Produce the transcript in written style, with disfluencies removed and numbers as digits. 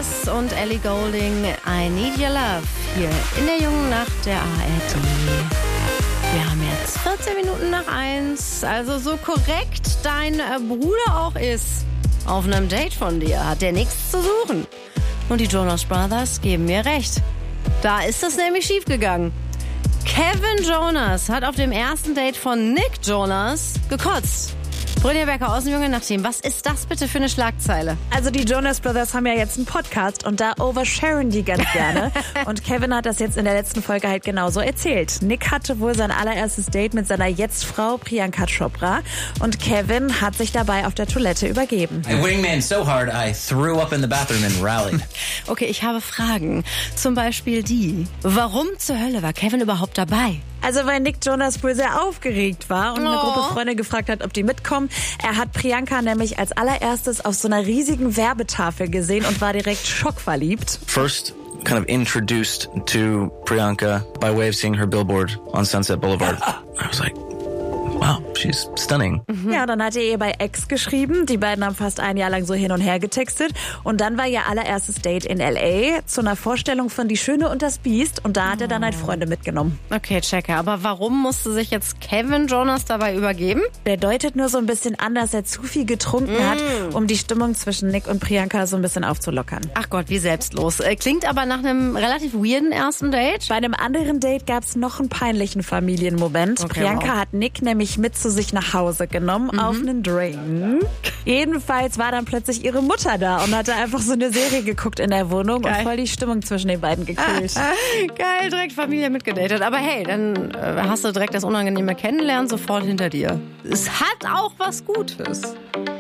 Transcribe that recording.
Jonas und Ellie Goulding, I Need Your Love, hier in der jungen Nacht der ARD. Wir haben jetzt 14 Minuten nach 1, also so korrekt dein Bruder auch ist. Auf einem Date von dir hat der nichts zu suchen. Und die Jonas Brothers geben mir recht. Da ist es nämlich schiefgegangen. Kevin Jonas hat auf dem ersten Date von Nick Jonas gekotzt. Brynja Becker, Außenjunge nach Team. Was ist das bitte für eine Schlagzeile? Also die Jonas Brothers haben ja jetzt einen Podcast und da oversharen die ganz gerne. Und Kevin hat das jetzt in der letzten Folge halt genauso erzählt. Nick hatte wohl sein allererstes Date mit seiner Jetzt-Frau Priyanka Chopra und Kevin hat sich dabei auf der Toilette übergeben. I wingman so hard I threw up in the bathroom and rallied. Okay, ich habe Fragen. Zum Beispiel die. Warum zur Hölle war Kevin überhaupt dabei? Also weil Nick Jonas wohl sehr aufgeregt war und eine Gruppe Freunde gefragt hat, ob die mitkommen. Er hat Priyanka nämlich als allererstes auf so einer riesigen Werbetafel gesehen und war direkt schockverliebt. First kind of introduced to Priyanka by way of seeing her billboard on Sunset Boulevard. I was like, wow, she's stunning. Ja, dann hat er ihr bei X geschrieben. Die beiden haben fast ein Jahr lang so hin und her getextet. Und dann war ihr allererstes Date in L.A. zu einer Vorstellung von Die Schöne und das Biest. Und da hat er dann halt Freunde mitgenommen. Okay, checke. Aber warum musste sich jetzt Kevin Jonas dabei übergeben? Der deutet nur so ein bisschen an, dass er zu viel getrunken hat, um die Stimmung zwischen Nick und Priyanka so ein bisschen aufzulockern. Ach Gott, wie selbstlos. Klingt aber nach einem relativ weirden ersten Date. Bei einem anderen Date gab es noch einen peinlichen Familienmoment. Okay, Priyanka hat Nick nämlich mit zu sich nach Hause genommen auf einen Drink. Jedenfalls war dann plötzlich ihre Mutter da und hatte einfach so eine Serie geguckt in der Wohnung und voll die Stimmung zwischen den beiden gekühlt. Geil, direkt Familie mitgedatet. Aber hey, dann hast du direkt das unangenehme Kennenlernen sofort hinter dir. Es hat auch was Gutes.